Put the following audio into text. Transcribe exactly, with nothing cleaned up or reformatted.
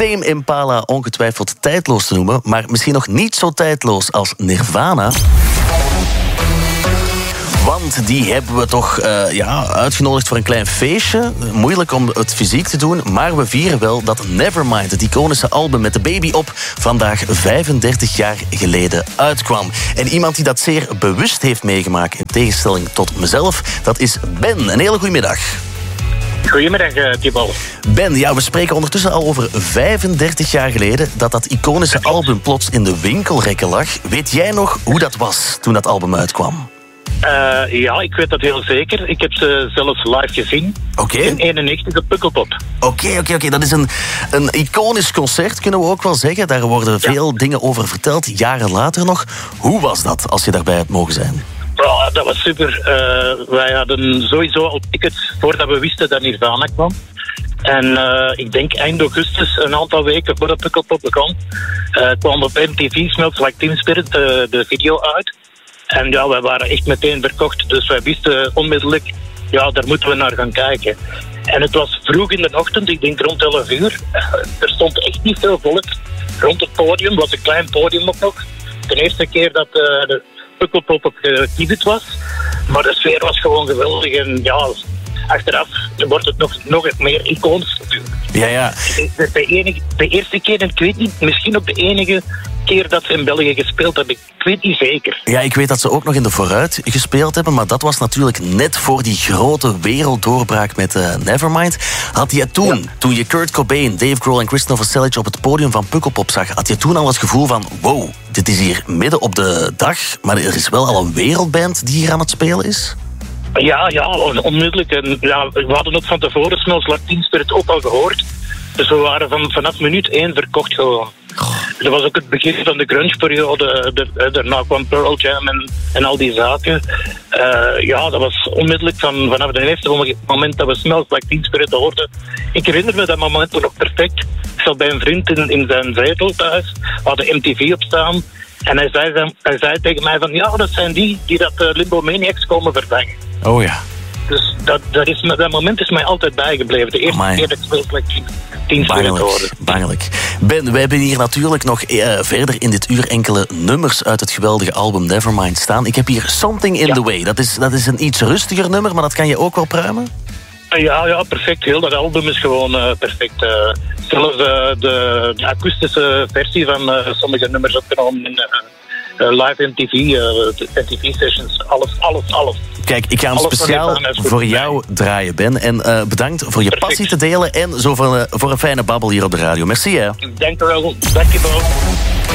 Tame Impala ongetwijfeld tijdloos te noemen, maar misschien nog niet zo tijdloos als Nirvana. Want die hebben we toch uh, ja, uitgenodigd voor een klein feestje. Moeilijk om het fysiek te doen, maar we vieren wel dat Nevermind, het iconische album met de baby op, vandaag vijfendertig jaar geleden uitkwam. En iemand die dat zeer bewust heeft meegemaakt, in tegenstelling tot mezelf, dat is Ben. Een hele goede middag. Goedemiddag, uh, Thibaut. Ben, ja, we spreken ondertussen al over vijfendertig jaar geleden dat dat iconische album plots in de winkelrekken lag. Weet jij nog hoe dat was toen dat album uitkwam? Uh, ja, ik weet dat heel zeker. Ik heb ze zelfs live gezien. Oké. In eenennegentig op Pukkelpop. Oké, oké, oké. Dat is een, een iconisch concert, kunnen we ook wel zeggen. Daar worden veel ja. dingen over verteld, jaren later nog. Hoe was dat, als je daarbij hebt mogen zijn? Ja, dat was super. Uh, wij hadden sowieso al tickets voordat we wisten dat Nirvana kwam. En uh, ik denk eind augustus, een aantal weken voordat Pukkelpop begon, uh, kwam op M T V Smells Like Teen Spirit uh, de video uit. En ja, wij waren echt meteen verkocht. Dus wij wisten onmiddellijk, ja, daar moeten we naar gaan kijken. En het was vroeg in de ochtend, ik denk rond elf uur. Er stond echt niet veel volk rond het podium. Het was een klein podium ook nog. De eerste keer dat uh, de Pukkelpop op gekiept was. Maar de sfeer was gewoon geweldig. En ja, achteraf wordt het nog, nog meer iconisch natuurlijk. Ja, ja. De, de, enige, de eerste keer, en ik weet niet, misschien ook de enige keer dat ze in België gespeeld hebben. Ik weet niet zeker. Ja, ik weet dat ze ook nog in de Vooruit gespeeld hebben, maar dat was natuurlijk net voor die grote werelddoorbraak met uh, Nevermind. Had je toen, ja. toen je Kurt Cobain, Dave Grohl en Kristen Novoselic op het podium van Pukkelpop zag, had je toen al het gevoel van, wow, dit is hier midden op de dag, maar er is wel al een wereldband die hier aan het spelen is? Ja, ja, onmiddellijk. En ja, we hadden het van tevoren Smells Like Teen Spirit ook al gehoord. Dus we waren van, vanaf minuut één verkocht gewoon. Oh. Dat was ook het begin van de grunge-periode. Daarna kwam Pearl Jam en, en al die zaken. Uh, ja, dat was onmiddellijk van, vanaf het eerste moment dat we Smells Like Teen Spirit hoorden. Ik herinner me dat moment nog perfect. Ik zat bij een vriend in, in zijn zetel thuis. We hadden M T V op staan. En hij zei, hij zei tegen mij van, ja, dat zijn die die dat uh, Limbo Maniacs komen vervangen. Oh ja. Dus dat, dat, is, dat moment is mij altijd bijgebleven. De eerste Amai. keer dat ik Smells Like Teen Spirit hoorde. Bangelijk. Ben, we hebben hier natuurlijk nog uh, verder in dit uur enkele nummers uit het geweldige album Nevermind staan. Ik heb hier Something in ja. the Way. Dat is, dat is een iets rustiger nummer, maar dat kan je ook wel pruimen? Ja, ja, perfect. Heel dat album is gewoon uh, perfect. Uh, zelfs uh, de, de akoestische versie van uh, sommige nummers opgenomen in uh, uh, live M T V, uh, M T V-sessions. Alles, alles, alles. Kijk, ik ga hem alles speciaal voor jou draaien, Ben. En uh, bedankt voor je perfect. passie te delen en zo voor, uh, voor een fijne babbel hier op de radio. Merci, hè. Dank je wel. Dank je wel.